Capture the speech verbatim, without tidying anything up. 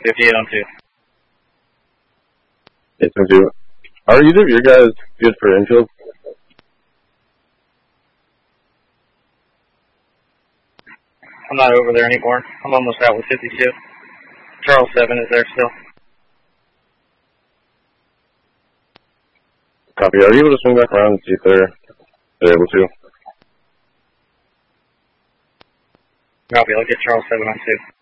fifty-eight on two. Eight on two. Are either of your guys good for infield? I'm not over there anymore. I'm almost out with fifty-two. Charles seven is there still. Copy. Are you able to swing back around and see if they're, they're able to? Copy. I'll get Charles seven on two.